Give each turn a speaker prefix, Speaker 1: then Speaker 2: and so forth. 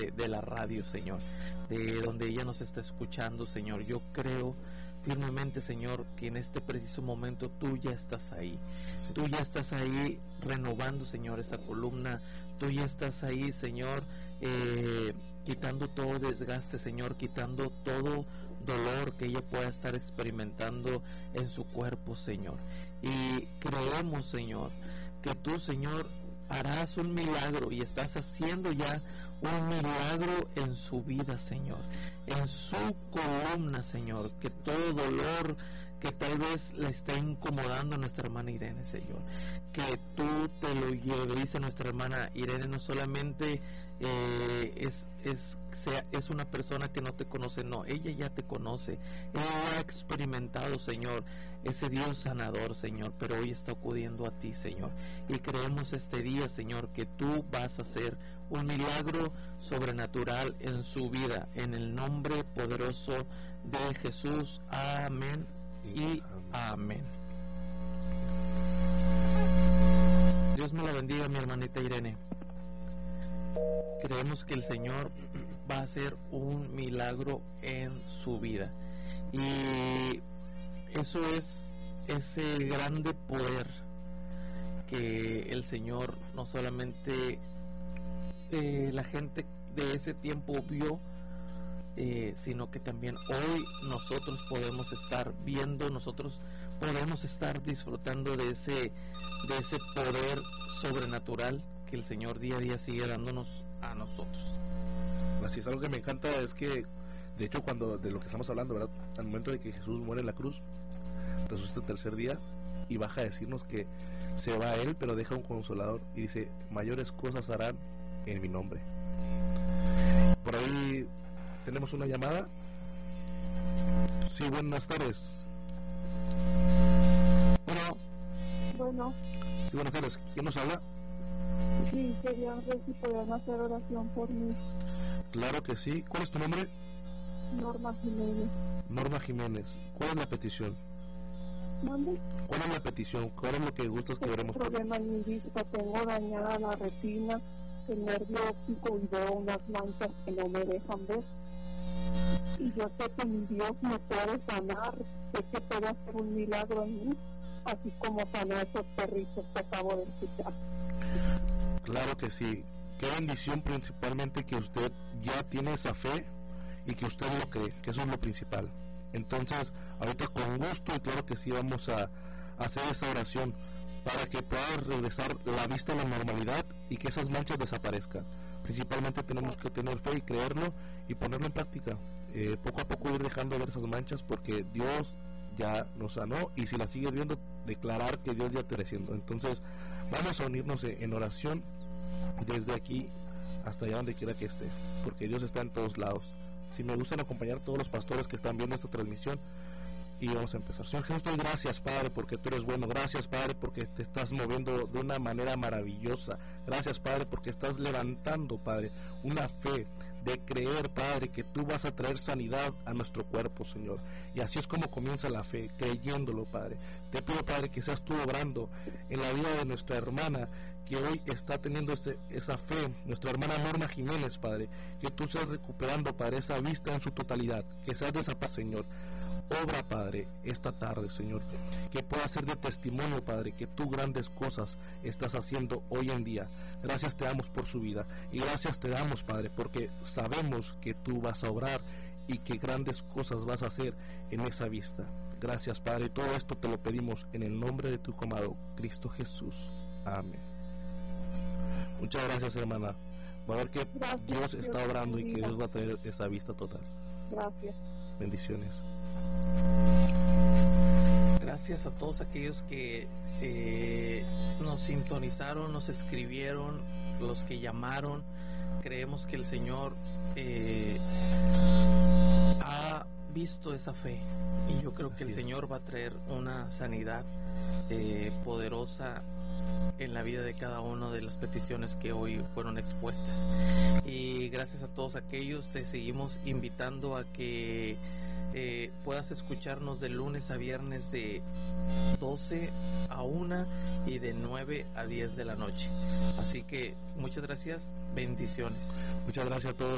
Speaker 1: de la radio, Señor, de donde ella nos está escuchando, Señor. Yo creo firmemente, Señor, que en este preciso momento tú ya estás ahí. Sí. Tú ya estás ahí renovando, Señor, esa columna. Tú ya estás ahí, Señor, quitando todo desgaste, Señor, quitando todo dolor que ella pueda estar experimentando en su cuerpo, Señor. Y creemos, Señor, que tú, Señor, harás un milagro y estás haciendo ya un milagro en su vida, Señor, en su columna, Señor, que todo dolor que tal vez le está incomodando a nuestra hermana Irene, Señor, que tú te lo lleves. Dice nuestra hermana Irene, no solamente es una persona que no te conoce, no, ella ya te conoce, ella ha experimentado, Señor, ese Dios sanador, Señor, pero hoy está acudiendo a ti, Señor, y creemos este día, Señor, que tú vas a hacer un milagro sobrenatural en su vida, en el nombre poderoso de Jesús. Amén y amén. Dios me la bendiga, mi hermanita Irene. Creemos que el Señor va a hacer un milagro en su vida, y eso es ese grande poder que el Señor no solamente la gente de ese tiempo vio, sino que también hoy nosotros podemos estar viendo, nosotros podemos estar disfrutando de ese poder sobrenatural que el Señor día a día sigue dándonos a nosotros.
Speaker 2: Así es, algo que me encanta es que, de hecho, cuando de lo que estamos hablando, ¿verdad? Al momento de que Jesús muere en la cruz, resucita el tercer día y baja a decirnos que se va a Él, pero deja un consolador y dice, mayores cosas harán en mi nombre. Por ahí tenemos una llamada. Sí, buenas tardes.
Speaker 3: Bueno.
Speaker 2: Sí, buenas tardes. ¿Quién nos habla?
Speaker 3: Sí, quería ver si podían hacer oración por mí.
Speaker 2: Claro que sí. ¿Cuál es tu nombre?
Speaker 3: Norma Jiménez.
Speaker 2: Norma Jiménez. ¿Cuál es la petición?
Speaker 3: ¿Dónde?
Speaker 2: ¿Cuál es la petición? ¿Cuál es lo que gustas que oremos?
Speaker 3: Tengo problema en mi vista, tengo dañada la retina, el nervio óptico y veo unas manchas que no me dejan ver. Y yo sé que mi Dios me puede sanar, sé que puede hacer un milagro en mí, así como sanó a esos perritos que acabo de escuchar.
Speaker 2: Claro que sí. Qué bendición, principalmente que usted ya tiene esa fe y que usted lo cree, que eso es lo principal. Entonces, ahorita con gusto, y claro que sí, vamos a hacer esa oración para que pueda regresar la vista a la normalidad y que esas manchas desaparezcan. Principalmente tenemos que tener fe y creerlo y ponerlo en práctica. Poco a poco ir dejando de ver esas manchas, porque Dios ya nos sanó, y si la sigues viendo, declarar que Dios ya te está haciendo. Entonces, vamos a unirnos en oración desde aquí hasta allá donde quiera que esté, porque Dios está en todos lados. Si me gustan acompañar todos los pastores que están viendo esta transmisión, y vamos a empezar. Señor Jesús, te doy gracias, Padre, porque tú eres bueno. Gracias, Padre, porque te estás moviendo de una manera maravillosa. Gracias, Padre, porque estás levantando, Padre, una fe de creer, Padre, que tú vas a traer sanidad a nuestro cuerpo, Señor. Y así es como comienza la fe, creyéndolo, Padre. Te pido, Padre, que seas tú obrando en la vida de nuestra hermana, que hoy está teniendo esa fe, nuestra hermana Norma Jiménez, Padre, que tú seas recuperando, Padre, esa vista en su totalidad, que seas de esa paz, Señor. Obra, Padre, esta tarde, Señor, que pueda ser de testimonio, Padre, que tú grandes cosas estás haciendo hoy en día. Gracias te damos por su vida, y gracias te damos, Padre, porque sabemos que tú vas a obrar y que grandes cosas vas a hacer en esa vista. Gracias, Padre, todo esto te lo pedimos en el nombre de tu Hijo amado, Cristo Jesús. Amén. Muchas gracias, hermana. Va a ver que
Speaker 3: gracias,
Speaker 2: Dios está obrando y que Dios va a traer esa vista total.
Speaker 3: Gracias.
Speaker 2: Bendiciones.
Speaker 1: Gracias a todos aquellos que nos sintonizaron, nos escribieron, los que llamaron. Creemos que el Señor ha visto esa fe, y yo creo que el Señor va a traer una sanidad poderosa en la vida de cada una de las peticiones que hoy fueron expuestas. Y gracias a todos aquellos, te seguimos invitando a que puedas escucharnos de lunes a viernes de 12 a 1 y de 9 a 10 de la noche. Así que muchas gracias, bendiciones.
Speaker 2: Muchas gracias a todos.